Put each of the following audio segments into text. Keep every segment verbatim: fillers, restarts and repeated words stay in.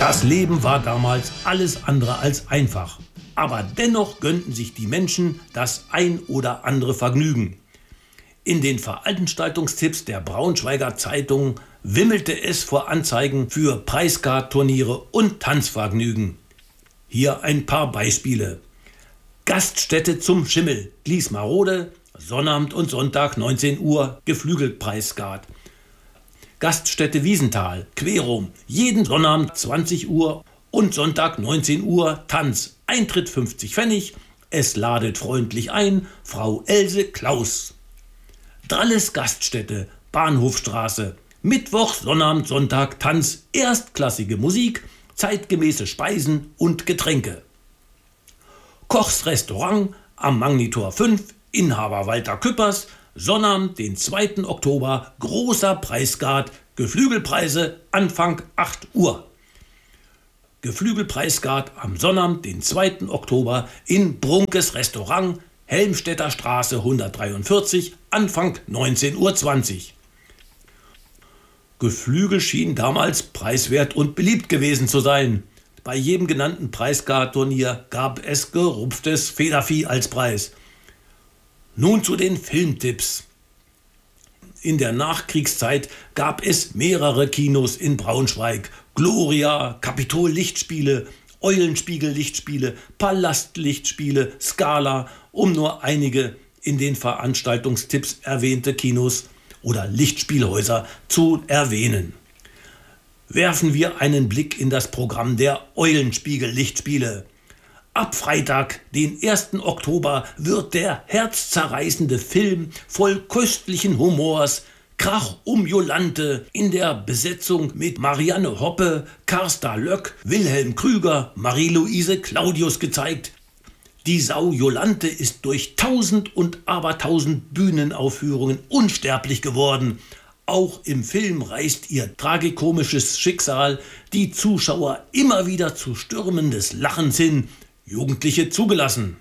Das Leben war damals alles andere als einfach. Aber dennoch gönnten sich die Menschen das ein oder andere Vergnügen. In den Veranstaltungstipps der Braunschweiger Zeitung wimmelte es vor Anzeigen für Preisgard-Turniere und Tanzvergnügen. Hier ein paar Beispiele. Gaststätte zum Schimmel, Gliesmarode, Sonnabend und Sonntag neunzehn Uhr, Geflügelpreisgard. Gaststätte Wiesenthal, Querum, jeden Sonnabend zwanzig Uhr und Sonntag neunzehn Uhr, Tanz, Eintritt fünfzig Pfennig, es ladet freundlich ein, Frau Else Klaus. Dralles Gaststätte, Bahnhofstraße, Mittwoch, Sonnabend, Sonntag, Tanz, erstklassige Musik, zeitgemäße Speisen und Getränke. Kochs Restaurant am Magnitor fünf, Inhaber Walter Küppers, Sonnabend, den zweiten Oktober, großer Preisgard, Geflügelpreise, Anfang acht Uhr. Geflügelpreisgard am Sonnabend, den zweiten Oktober, in Brunkes Restaurant, Helmstedter Straße hundertdreiundvierzig, Anfang neunzehn Uhr zwanzig. Geflügel schien damals preiswert und beliebt gewesen zu sein. Bei jedem genannten Preisgard-Turnier gab es gerupftes Federvieh als Preis. Nun zu den Filmtipps. In der Nachkriegszeit gab es mehrere Kinos in Braunschweig. Gloria, Kapitol-Lichtspiele, Eulenspiegel-Lichtspiele, Palast-Lichtspiele, Scala, um nur einige in den Veranstaltungstipps erwähnte Kinos oder Lichtspielhäuser zu erwähnen. Werfen wir einen Blick in das Programm der Eulenspiegel-Lichtspiele. Ab Freitag, den ersten Oktober, wird der herzzerreißende Film voll köstlichen Humors Krach um Jolante in der Besetzung mit Marianne Hoppe, Carsta Löck, Wilhelm Krüger, Marie-Louise Claudius gezeigt. Die Sau Jolante ist durch tausend und abertausend Bühnenaufführungen unsterblich geworden. Auch im Film reißt ihr tragikomisches Schicksal die Zuschauer immer wieder zu Stürmen des Lachens hin. Jugendliche zugelassen.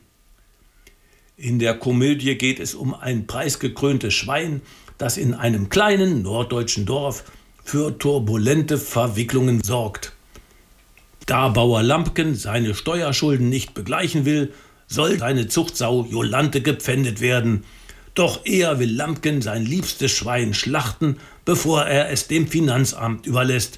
In der Komödie geht es um ein preisgekröntes Schwein, das in einem kleinen norddeutschen Dorf für turbulente Verwicklungen sorgt. Da Bauer Lampken seine Steuerschulden nicht begleichen will, soll seine Zuchtsau Jolante gepfändet werden. Doch eher will Lampken sein liebstes Schwein schlachten, bevor er es dem Finanzamt überlässt.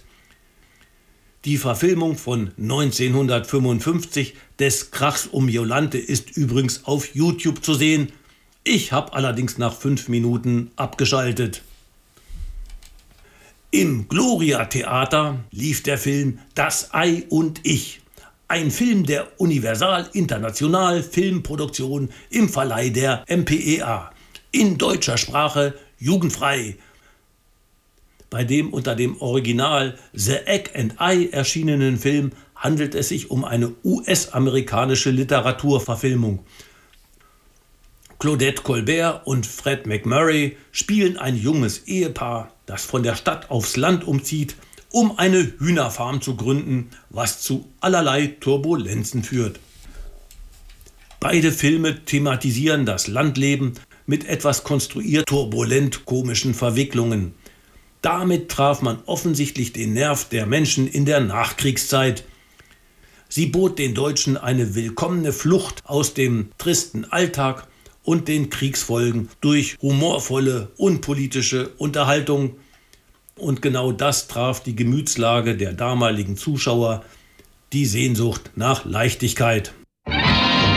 Die Verfilmung von neunzehnhundertfünfundfünfzig des Krachs um Jolante ist übrigens auf YouTube zu sehen. Ich habe allerdings nach fünf Minuten abgeschaltet. Im Gloria-Theater lief der Film Das Ei und ich. Ein Film der Universal International Filmproduktion im Verleih der M P E A. In deutscher Sprache, jugendfrei. Bei dem unter dem Original The Egg and I erschienenen Film handelt es sich um eine U S-amerikanische Literaturverfilmung. Claudette Colbert und Fred MacMurray spielen ein junges Ehepaar, das von der Stadt aufs Land umzieht, um eine Hühnerfarm zu gründen, was zu allerlei Turbulenzen führt. Beide Filme thematisieren das Landleben mit etwas konstruiert turbulent komischen Verwicklungen. Damit traf man offensichtlich den Nerv der Menschen in der Nachkriegszeit. Sie bot den Deutschen eine willkommene Flucht aus dem tristen Alltag und den Kriegsfolgen durch humorvolle, unpolitische Unterhaltung. Und genau das traf die Gemütslage der damaligen Zuschauer, die Sehnsucht nach Leichtigkeit.